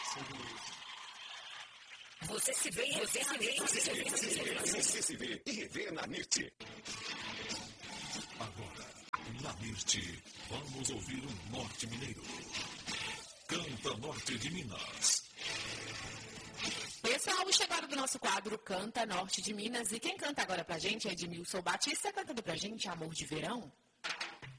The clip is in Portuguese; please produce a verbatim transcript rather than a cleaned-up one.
Você se vê, você se vê, você se vê, você se vê, Você se vê e revê na Mirti. Agora, na Mirti, vamos ouvir um norte mineiro. Canta Norte de Minas. Pessoal, chegada do nosso quadro Canta Norte de Minas. E quem canta agora pra gente é Edmilson Batista, cantando pra gente Amor de Verão.